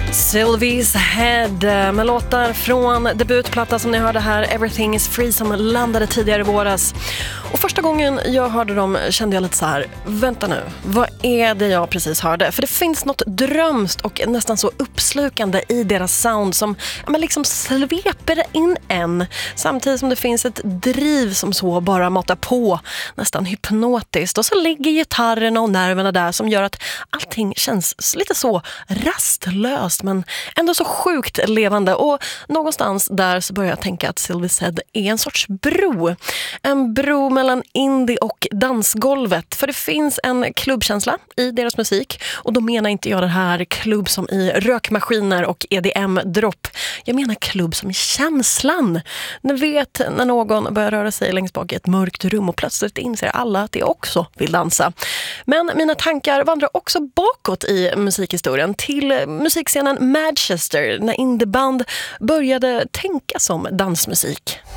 Sylvie's Head med låtar från debutplatta som ni hörde här, Everything is Free, som landade tidigare i våras. Och första gången jag hörde dem kände jag lite så här: vänta nu, vad är det jag precis hörde? För det finns något drömskt och nästan så uppslukande i deras sound som liksom sveper in en, samtidigt som det finns ett driv som så bara matar på, nästan hypnotiskt. Och så ligger gitarrerna och nerverna där som gör att allting känns lite så rastlöst men ändå så sjukt levande. Och någonstans där så börjar jag tänka att Sylvie's Head är en sorts bro. En bro mellan indie och dansgolvet. För det finns en klubbkänsla i deras musik. Och då menar inte jag det här klubb som i rökmaskiner och EDM-dropp. Jag menar klubb som i känslan. Ni vet när någon börjar röra sig längst bak i ett mörkt rum och plötsligt inser alla att de också vill dansa. Men mina tankar vandrar också bakåt i musikhistorien till musikscenen Manchester när indieband började tänka som dansmusik.